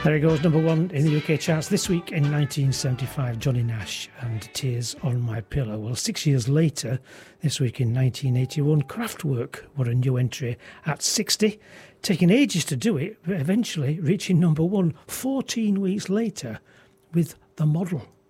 There it goes, number one in the UK charts this week in 1975, Johnny Nash and Tears on My Pillow. Well, 6 years later, this week in 1981, Kraftwerk were a new entry at 60, taking ages to do it, but eventually reaching number one 14 weeks later with The Model.